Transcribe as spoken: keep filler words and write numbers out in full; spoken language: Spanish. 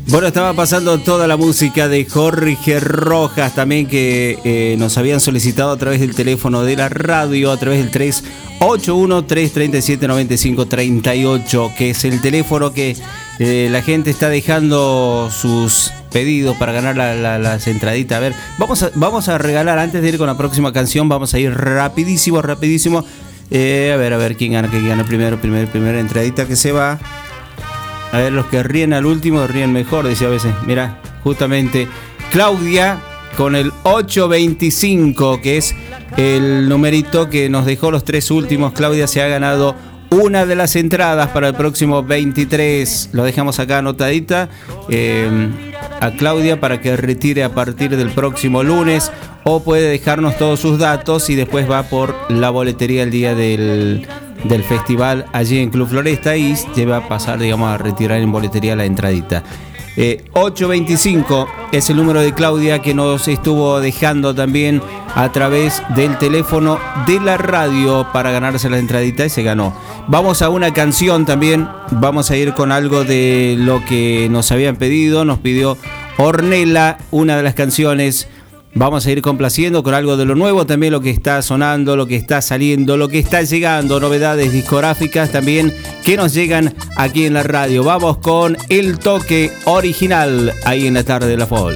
Bueno, estaba pasando toda la música de Jorge Rojas también que eh, nos habían solicitado a través del teléfono de la radio, a través del tres ocho uno, tres tres siete, nueve cinco tres ocho, que es el teléfono que eh, la gente está dejando sus pedidos para ganar la, la, las entraditas. A ver, vamos a, vamos a regalar, antes de ir con la próxima canción, vamos a ir rapidísimo, rapidísimo. Eh, a ver, a ver, quién gana, quién gana primero, primero, primera entradita que se va. A ver, los que ríen al último ríen mejor, dice a veces. Mira, justamente Claudia con el ocho veinticinco, que es el numerito que nos dejó los tres últimos. Claudia se ha ganado una de las entradas para el próximo veintitrés. Lo dejamos acá anotadita eh, a Claudia para que retire a partir del próximo lunes, o puede dejarnos todos sus datos y después va por la boletería el día del... del festival allí en Club Floresta y se va a pasar, digamos, a retirar en boletería la entradita. Eh, ocho veinticinco es el número de Claudia, que nos estuvo dejando también a través del teléfono de la radio para ganarse la entradita y se ganó. Vamos a una canción también, vamos a ir con algo de lo que nos habían pedido, nos pidió Ornella, una de las canciones. Vamos a ir complaciendo con algo de lo nuevo, también lo que está sonando, lo que está saliendo, lo que está llegando, novedades discográficas también que nos llegan aquí en la radio. Vamos con El Toque Original, ahí en la tarde de la Folk.